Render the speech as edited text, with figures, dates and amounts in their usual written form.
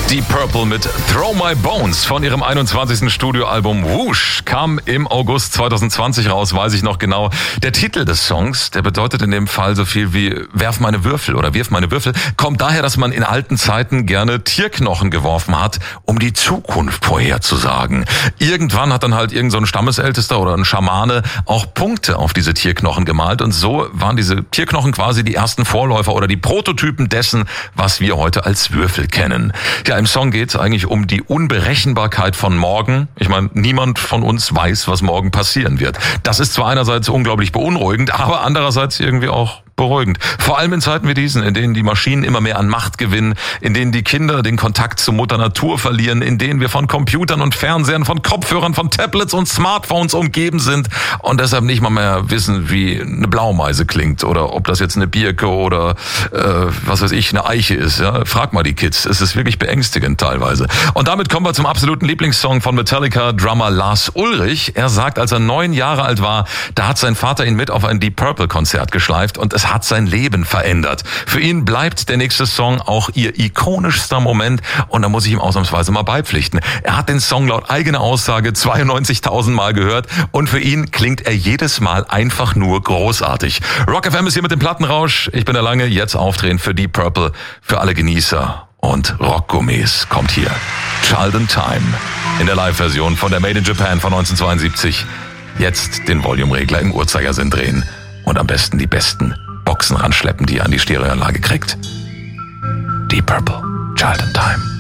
Deep Purple mit Throw My Bones von ihrem 21. Studioalbum Whoosh kam im August 2020 raus, weiß ich noch genau. Der Titel des Songs, der bedeutet in dem Fall so viel wie Werf meine Würfel oder Wirf meine Würfel, kommt daher, dass man in alten Zeiten gerne Tierknochen geworfen hat, um die Zukunft vorherzusagen. Irgendwann hat dann halt irgend so ein Stammesältester oder ein Schamane auch Punkte auf diese Tierknochen gemalt und so waren diese Tierknochen quasi die ersten Vorläufer oder die Prototypen dessen, was wir heute als Würfel kennen. Ja, im Song geht es eigentlich um die Unberechenbarkeit von morgen. Ich meine, niemand von uns weiß, was morgen passieren wird. Das ist zwar einerseits unglaublich beunruhigend, aber andererseits irgendwie auch beruhigend. Vor allem in Zeiten wie diesen, in denen die Maschinen immer mehr an Macht gewinnen, in denen die Kinder den Kontakt zu Mutter Natur verlieren, in denen wir von Computern und Fernsehern, von Kopfhörern, von Tablets und Smartphones umgeben sind und deshalb nicht mal mehr wissen, wie eine Blaumeise klingt oder ob das jetzt eine Birke oder was weiß ich, eine Eiche ist. Ja? Frag mal die Kids. Es ist wirklich beängstigend teilweise. Und damit kommen wir zum absoluten Lieblingssong von Metallica, Drummer Lars Ulrich. Er sagt, als er 9 Jahre alt war, da hat sein Vater ihn mit auf ein Deep Purple Konzert geschleift und es hat sein Leben verändert. Für ihn bleibt der nächste Song auch ihr ikonischster Moment und da muss ich ihm ausnahmsweise mal beipflichten. Er hat den Song laut eigener Aussage 92.000 Mal gehört und für ihn klingt er jedes Mal einfach nur großartig. Rock FM ist hier mit dem Plattenrausch. Ich bin der Lange, jetzt aufdrehen für Deep Purple, für alle Genießer und Rockgourmets kommt hier. Child in Time in der Live-Version von der Made in Japan von 1972. Jetzt den Volumeregler im Uhrzeigersinn drehen und am besten die besten Boxen ranschleppen, die ihr an die Stereoanlage kriegt. Deep Purple, Child in Time.